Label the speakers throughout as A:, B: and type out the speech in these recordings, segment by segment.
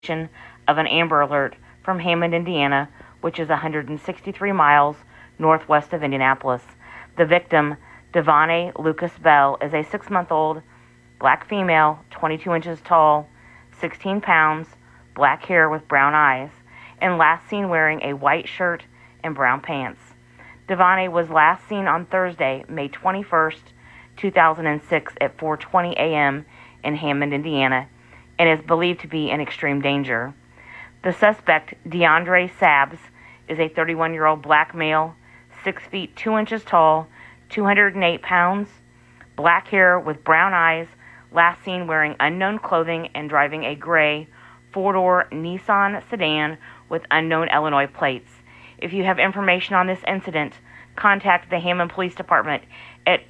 A: of an Amber Alert from Hammond, Indiana, which is 163 miles northwest of Indianapolis. The victim, Devonne Lucas Bell, is a 6-month-old black female, 22 inches tall, 16 pounds, black hair with brown eyes, and last seen wearing a white shirt and brown pants. Devonne was last seen on Thursday, May 21st, 2006 at 4:20 a.m. in Hammond, Indiana, and is believed to be in extreme danger. The suspect, DeAndre Sabbs, is a 31-year-old black male, 6 feet 2 inches tall, 208 pounds, black hair with brown eyes, last seen wearing unknown clothing and driving a gray 4-door Nissan sedan with unknown Illinois plates. If you have information on this incident, contact the Hammond Police Department at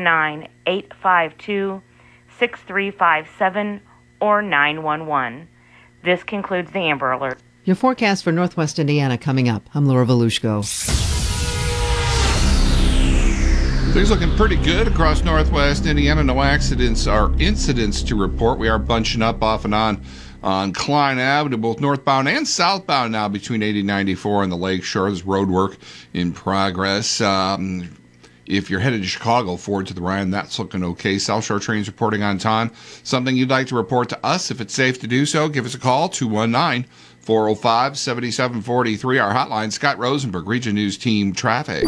A: 219-852-6357 or 911. This concludes the Amber Alert.
B: Your forecast for Northwest Indiana coming up. I'm Laura Volushko.
C: Things looking pretty good across Northwest Indiana. No accidents or incidents to report. We are bunching up off and on Klein Avenue, both northbound and southbound now between 80 and 94 on the Lake Shore. There's road work in progress. If you're headed to Chicago, forward to the Ryan, that's looking okay. South Shore trains reporting on time. Something you'd like to report to us, if it's safe to do so, give us a call, 219-405-7743. Our hotline, Scott Rosenberg, Region News Team Traffic.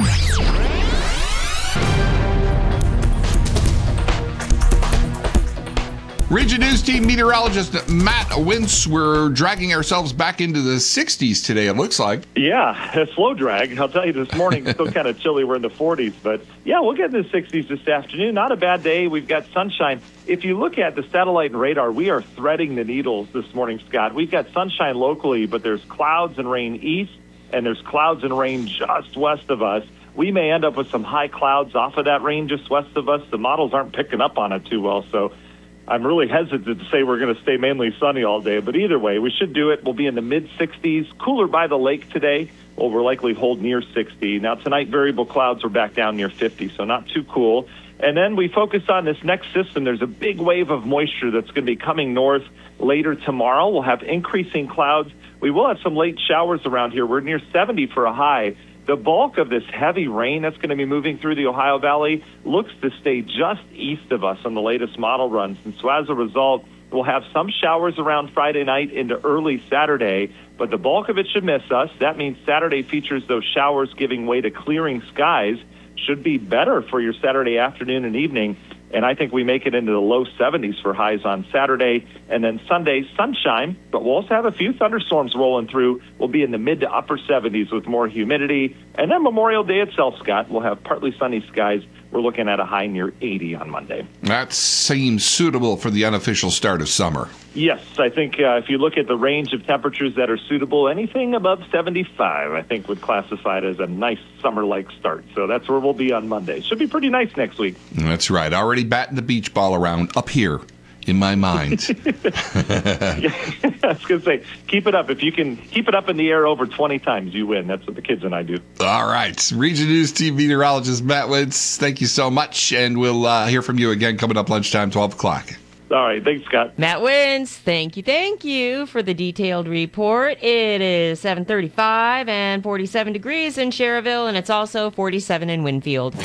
C: Region News Team meteorologist Matt Wintz. We're dragging ourselves back into the 60s today, it looks like.
D: Yeah, a slow drag. I'll tell you, this morning it's still kind of chilly. We're in the 40s. But, yeah, we'll get in the 60s this afternoon. Not a bad day. We've got sunshine. If you look at the satellite and radar, we are threading the needles this morning, Scott. We've got sunshine locally, but there's clouds and rain east, and there's clouds and rain just west of us. We may end up with some high clouds off of that rain just west of us. The models aren't picking up on it too well, so I'm really hesitant to say we're going to stay mainly sunny all day, but either way, we should do it. We'll be in the mid-60s, cooler by the lake today. Well, we'll likely hold near 60. Now, tonight, variable clouds are back down near 50, so not too cool. And then we focus on this next system. There's a big wave of moisture that's going to be coming north later tomorrow. We'll have increasing clouds. We will have some late showers around here. We're near 70 for a high. The bulk of this heavy rain that's going to be moving through the Ohio Valley looks to stay just east of us on the latest model runs. And so as a result, we'll have some showers around Friday night into early Saturday, but the bulk of it should miss us. That means Saturday features those showers giving way to clearing skies. Should be better for your Saturday afternoon and evening. And I think we make it into the low 70s for highs on Saturday. And then Sunday, sunshine, but we'll also have a few thunderstorms rolling through. We'll be in the mid to upper 70s with more humidity. And then Memorial Day itself, Scott, we'll have partly sunny skies. We're looking at a high near 80 on Monday.
C: That seems suitable for the unofficial start of summer.
D: Yes, I think if you look at the range of temperatures that are suitable, anything above 75, I think would classify it as a nice summer-like start. So that's where we'll be on Monday. Should be pretty nice next week.
C: That's right. Already batting the beach ball around up here in my mind.
D: Yeah, I was going to say, keep it up. If you can keep it up in the air over 20 times, you win. That's what the kids and I do.
C: All right. Region News Team meteorologist Matt Wentz, thank you so much. And we'll hear from you again coming up lunchtime, 12 o'clock.
D: All right. Thanks, Scott.
E: Matt Wentz, thank you for the detailed report. It is 7:35 and 47 degrees in Cherville, and it's also 47 in Winfield.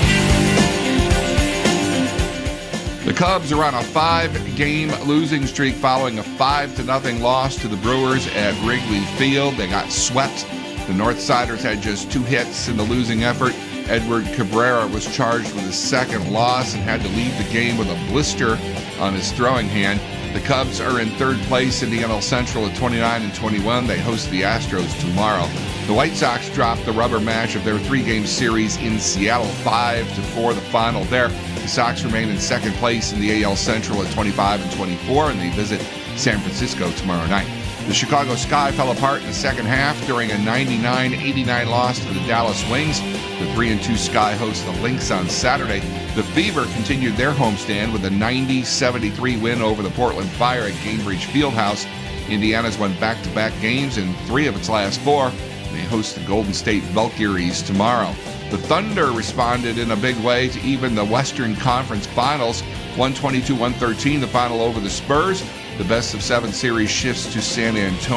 C: The Cubs are on a 5-game losing streak following a 5-0 loss to the Brewers at Wrigley Field. They got swept. The Northsiders had just 2 hits in the losing effort. Edward Cabrera was charged with his second loss and had to leave the game with a blister on his throwing hand. The Cubs are in third place in the NL Central at 29-21. They host the Astros tomorrow. The White Sox dropped the rubber match of their 3-game series in Seattle, 5-4 the final there. The Sox remain in second place in the AL Central at 25-24, and they visit San Francisco tomorrow night. The Chicago Sky fell apart in the second half during a 99-89 loss to the Dallas Wings. The 3-2 Sky hosts the Lynx on Saturday. The Fever continued their homestand with a 90-73 win over the Portland Fire at Gainbridge Fieldhouse. Indiana's won back-to-back games in 3 of its last 4. They host the Golden State Valkyries tomorrow. The Thunder responded in a big way to even the Western Conference Finals. 122-113, the final over the Spurs. The best of 7 series shifts to San Antonio.